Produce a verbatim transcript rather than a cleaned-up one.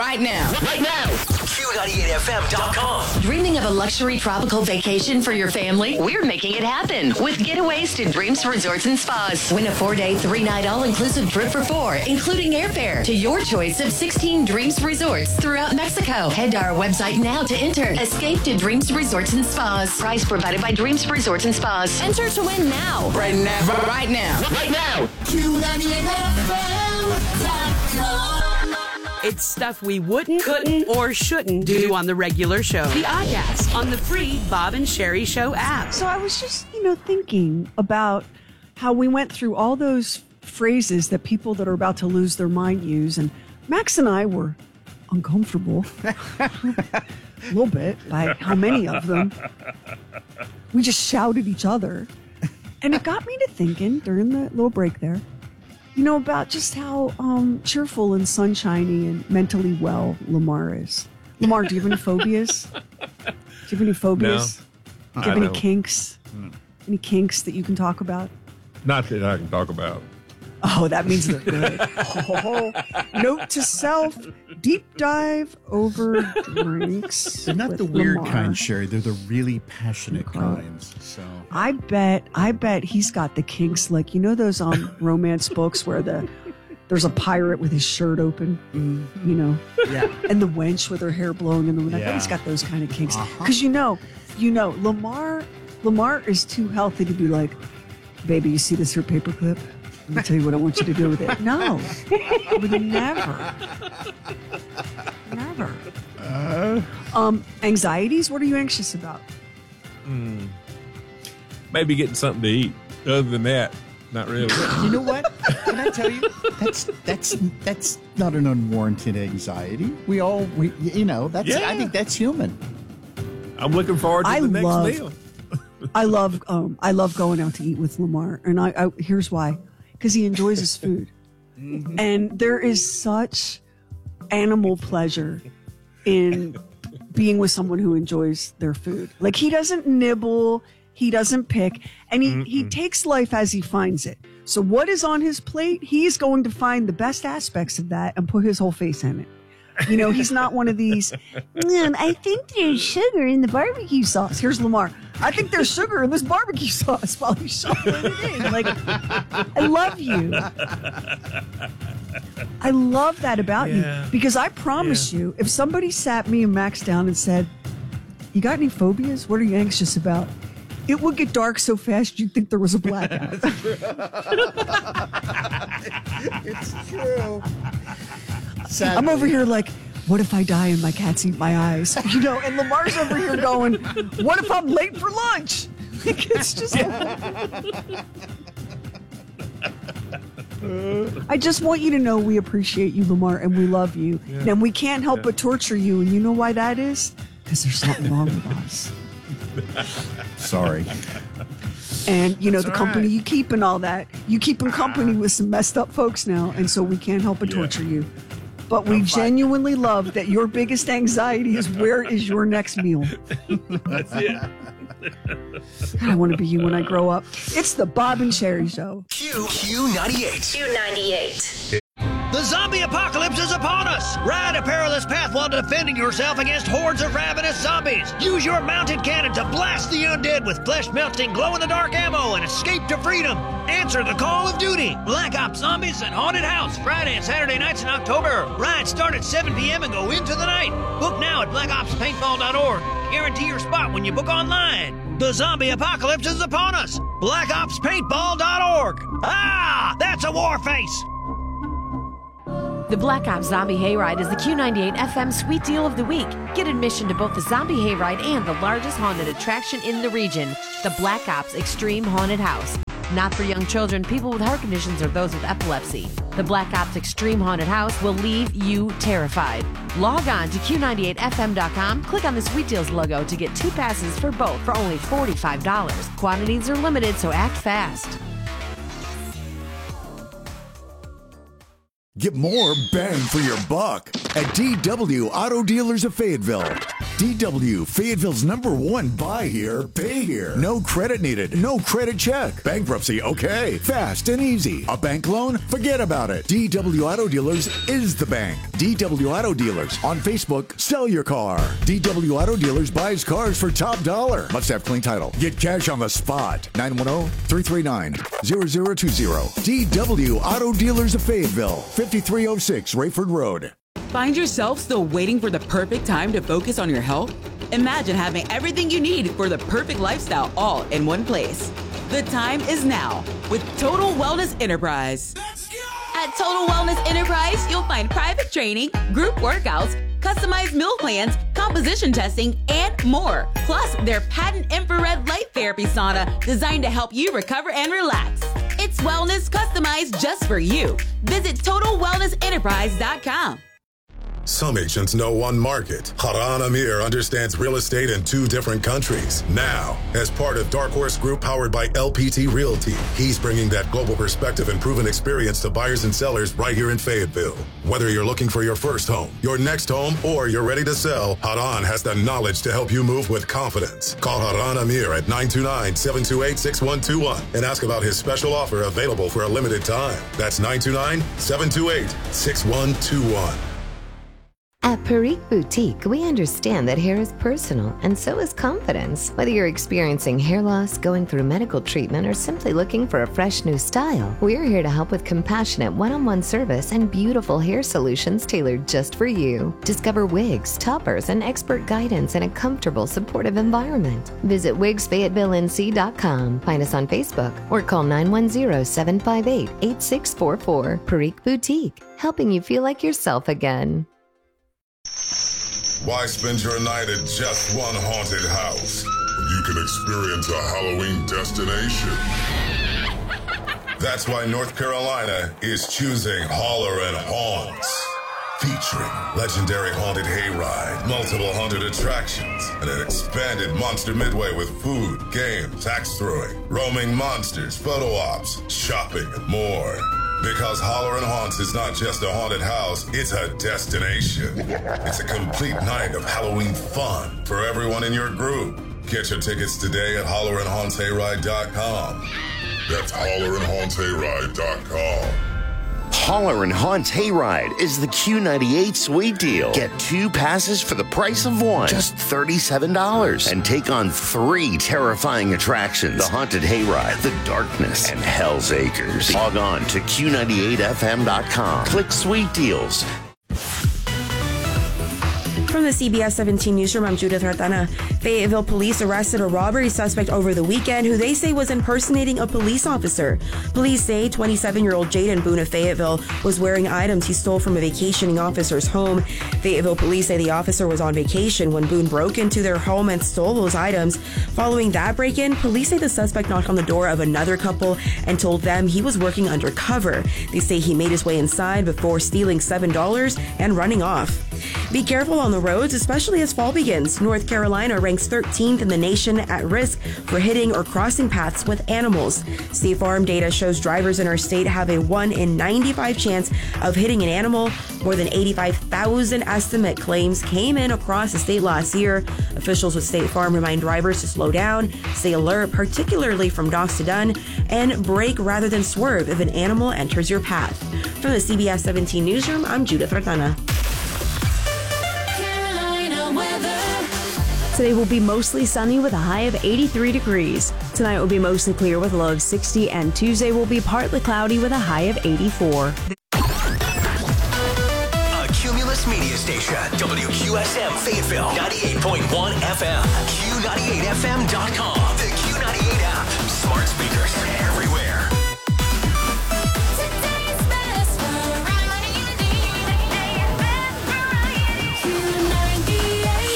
right now. Right now. Q ninety-eight F M dot com. Dreaming of a luxury tropical vacation for your family? We're making it happen with Getaways to Dreams Resorts and Spas. Win a four-day, three-night all-inclusive trip for four, including airfare to your choice of sixteen Dreams Resorts throughout Mexico. Head to our website now to enter. Escape to Dreams Resorts and Spas. Prize provided by Dreams Resorts and Spas. Enter to win now. Right now. Right now. Right now. Q ninety-eight F M dot com. It's stuff we wouldn't, couldn't, or shouldn't do on the regular show. The Oddcast on the free Bob and Sherry Show app. So I was just, you know, thinking about how we went through all those phrases that people that are about to lose their mind use. And Max and I were uncomfortable a little bit by how many of them. We just shouted each other. And it got me to thinking during the little break there, you know, about just how um, cheerful and sunshiny and mentally well Lamar is. Lamar, do you have any phobias? Do you have any phobias? No. Do you have I any don't. kinks? Mm. Any kinks that you can talk about? Not that I can talk about. Oh, that means they're good. Oh, note to self, deep dive over drinks. They're not with the weird Lamar. kind, Sherry. They're the really passionate Okay. kinds. So I bet, I bet he's got the kinks, like, you know those um romance books where the there's a pirate with his shirt open, mm-hmm. you know, yeah, and the wench with her hair blowing in the wind. I bet Yeah. he's got those kind of kinks. Uh-huh. Because you know, you know, Lamar, Lamar is too healthy to be like, baby, you see this here paperclip? Let me tell you what I want you to do with it. No, I would never, never. Uh, Um, anxieties. What are you anxious about? mm, maybe getting something to eat. Other than that, not really. you know what? Can I tell you? That's that's that's not an unwarranted anxiety. We all, we you know, that's Yeah. I think that's human. I'm looking forward to I the next love- meal. I love, um, I love going out to eat with Lamar, and I, I here's why: because he enjoys his food, Mm-hmm. and there is such animal pleasure in being with someone who enjoys their food. Like, he doesn't nibble, he doesn't pick, and he, he takes life as he finds it. So what is on his plate, he's going to find the best aspects of that and put his whole face in it. You know, he's not one of these, "Mm, I think there's sugar in the barbecue sauce." Here's Lamar. "I think there's sugar in this barbecue sauce," while he's shuffling it in. Like, I love you. I love that about Yeah. you. Because I promise Yeah. you, if somebody sat me and Max down and said, "You got any phobias? What are you anxious about?" It would get dark so fast you'd think there was a blackout. It's true. I'm over here like, what if I die and my cats eat my eyes? You know, and Lamar's over here going, what if I'm late for lunch? Like, it's just... I just want you to know we appreciate you, Lamar, and we love you. Yeah. And we can't help Yeah. but torture you. And you know why that is? Because there's something wrong with us. Sorry. And, you know, That's the all company right. you keep and all that. You keep in company with some messed up folks now, and so we can't help but Yeah. torture you. But we I'm fine. genuinely love that your biggest anxiety is where is your next meal. That's it. God, I want to be you when I grow up. It's the Bob and Sherry Show. Q Q ninety-eight. Q ninety-eight. The zombie apocalypse is upon us! Ride a perilous path while defending yourself against hordes of ravenous zombies! Use your mounted cannon to blast the undead with flesh-melting, glow-in-the-dark ammo and escape to freedom! Answer the call of duty! Black Ops Zombies and Haunted House, Friday and Saturday nights in October! Rides start at seven p.m. and go into the night! Book now at black ops paintball dot org. Guarantee your spot when you book online! The zombie apocalypse is upon us! black ops paintball dot org. Ah! That's a war face! The Black Ops Zombie Hayride is the Q ninety-eight F M Sweet Deal of the Week. Get admission to both the Zombie Hayride and the largest haunted attraction in the region, the Black Ops Extreme Haunted House. Not for young children, people with heart conditions, or those with epilepsy. The Black Ops Extreme Haunted House will leave you terrified. Log on to Q ninety-eight F M dot com, click on the Sweet Deals logo to get two passes for both for only forty-five dollars. Quantities are limited, so act fast. Get more bang for your buck at D W Auto Dealers of Fayetteville. D W, Fayetteville's number one buy here, pay here. No credit needed, no credit check. Bankruptcy, okay. Fast and easy. A bank loan? Forget about it. D W Auto Dealers is the bank. D W Auto Dealers. On Facebook, sell your car. D W Auto Dealers buys cars for top dollar. Must have clean title. Get cash on the spot. nine one zero, three three nine, zero zero two zero. D W Auto Dealers of Fayetteville. fifty-three oh six Rayford Road. Find yourself still waiting for the perfect time to focus on your health? Imagine having everything you need for the perfect lifestyle all in one place. The time is now with Total Wellness Enterprise. At Total Wellness Enterprise, you'll find private training, group workouts, customized meal plans, composition testing, and more. Plus, their patent infrared light therapy sauna designed to help you recover and relax. It's wellness customized just for you. Visit total wellness enterprise dot com. Some agents know one market. Haran Amir understands real estate in two different countries. Now, as part of Dark Horse Group powered by L P T Realty, he's bringing that global perspective and proven experience to buyers and sellers right here in Fayetteville. Whether you're looking for your first home, your next home, or you're ready to sell, Haran has the knowledge to help you move with confidence. Call Haran Amir at nine two nine, seven two eight, six one two one and ask about his special offer available for a limited time. That's nine two nine, seven two eight, six one two one. At Parikh Boutique, we understand that hair is personal, and so is confidence. Whether you're experiencing hair loss, going through medical treatment, or simply looking for a fresh new style, we're here to help with compassionate one-on-one service and beautiful hair solutions tailored just for you. Discover wigs, toppers, and expert guidance in a comfortable, supportive environment. Visit wigs fayetteville n c dot com, find us on Facebook, or call nine one zero, seven five eight, eight six four four. Parikh Boutique, helping you feel like yourself again. Why spend your night at just one haunted house when you can experience a Halloween destination? That's why North Carolina is choosing Holler and Haunts. Featuring legendary haunted hayride, multiple haunted attractions, and an expanded Monster Midway with food, games, axe throwing, roaming monsters, photo ops, shopping, and more. Because Holler and Haunts is not just a haunted house, it's a destination. It's a complete night of Halloween fun for everyone in your group. Get your tickets today at holler and haunts hayride dot com. That's holler and haunts hayride dot com. Holler and Haunts Hayride is the Q ninety-eight sweet deal. Get two passes for the price of one, just thirty-seven dollars, and take on three terrifying attractions: the Haunted Hayride, the Darkness, and Hell's Acres. Log on to Q ninety-eight F M dot com. Click Sweet Deals. From the C B S seventeen newsroom, I'm Judith Rardana. Fayetteville police arrested a robbery suspect over the weekend who they say was impersonating a police officer. Police say twenty-seven-year-old Jaden Boone of Fayetteville was wearing items he stole from a vacationing officer's home. Fayetteville police say the officer was on vacation when Boone broke into their home and stole those items. Following that break-in, police say the suspect knocked on the door of another couple and told them he was working undercover. They say he made his way inside before stealing seven dollars and running off. Be careful on the roads, especially as fall begins. North Carolina ranks thirteenth in the nation at risk for hitting or crossing paths with animals. State Farm data shows drivers in our state have a one in ninety-five chance of hitting an animal. More than eighty-five thousand estimate claims came in across the state last year. Officials with State Farm remind drivers to slow down, stay alert, particularly from dusk to dawn, and brake rather than swerve if an animal enters your path. From the C B S seventeen newsroom, I'm Judith Rardana. Today will be mostly sunny with a high of eighty-three degrees. Tonight will be mostly clear with a low of sixty, and Tuesday will be partly cloudy with a high of eighty-four. A Cumulus Media Station, W Q S M Fayetteville, ninety-eight point one F M, Q ninety-eight F M dot com, the Q ninety-eight app, smart speakers,